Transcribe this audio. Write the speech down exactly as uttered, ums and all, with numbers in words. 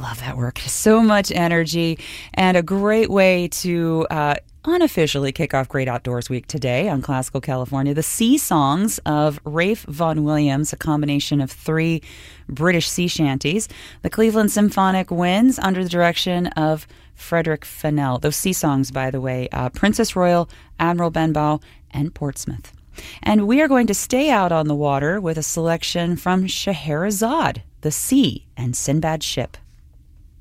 love that work. So much energy and a great way to uh, unofficially kick off Great Outdoors Week today on Classical California. The Sea Songs of Rafe Vaughan Williams, a combination of three British sea shanties. The Cleveland Symphonic Winds under the direction of Frederick Fennell. Those sea songs, by the way, uh, Princess Royal, Admiral Benbow, and Portsmouth. And we are going to stay out on the water with a selection from Scheherazade, The Sea and Sinbad's Ship.